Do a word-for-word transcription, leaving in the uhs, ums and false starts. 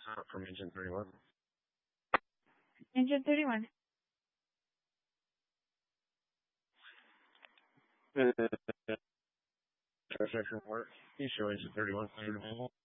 out from Engine thirty-one. Engine thirty-one. Transaction report. You show Engine thirty-one cleared available.